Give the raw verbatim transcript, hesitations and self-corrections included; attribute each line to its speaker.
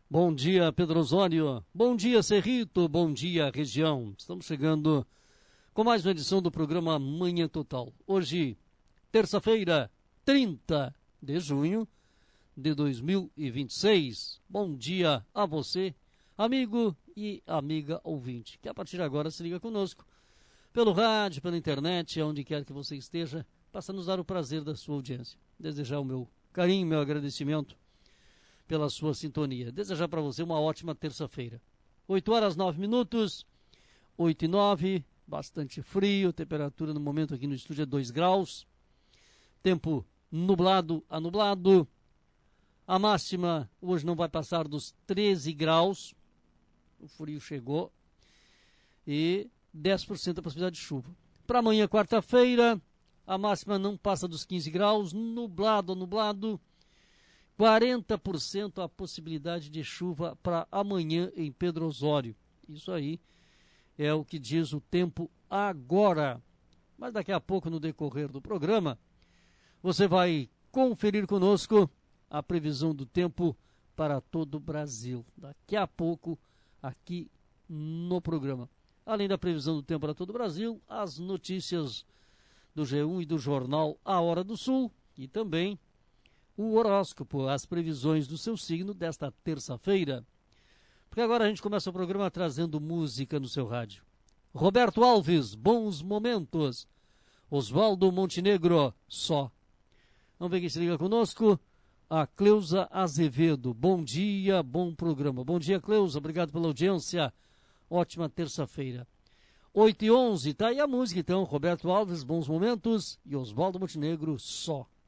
Speaker 1: Bom dia, Pedro Osório. Bom dia, Cerrito. Bom dia, região. Estamos chegando com mais uma edição do programa Manhã Total. Hoje, terça-feira, trinta de junho de dois mil e vinte e seis. Bom dia a você, amigo e amiga ouvinte, que a partir de agora se liga conosco pelo rádio, pela internet, aonde quer que você esteja, passa a nos dar o prazer da sua audiência. Desejar o meu carinho, meu agradecimento pela sua sintonia. Desejar para você uma ótima terça-feira. oito horas, nove minutos, oito e nove, bastante frio, temperatura no momento aqui no estúdio é dois graus, tempo nublado a nublado, a máxima hoje não vai passar dos treze graus, o frio chegou, e dez por cento a possibilidade de chuva. Para amanhã, quarta-feira, a máxima não passa dos quinze graus, nublado a nublado, quarenta por cento a possibilidade de chuva para amanhã em Pedro Osório. Isso aí é o que diz o tempo agora. Mas daqui a pouco, no decorrer do programa, você vai conferir conosco a previsão do tempo para todo o Brasil. Daqui a pouco, aqui no programa. Além da previsão do tempo para todo o Brasil, as notícias do G um e do jornal A Hora do Sul e também o horóscopo, as previsões do seu signo desta terça-feira. Porque agora a gente começa o programa trazendo música no seu rádio. Roberto Alves, Bons Momentos. Oswaldo Montenegro, Só. Vamos ver quem se liga conosco. A Cleusa Azevedo. Bom dia, bom programa. Bom dia, Cleusa. Obrigado pela audiência. Ótima terça-feira. oito e onze, tá aí a música então. Roberto Alves, Bons Momentos. E Oswaldo Montenegro, Só.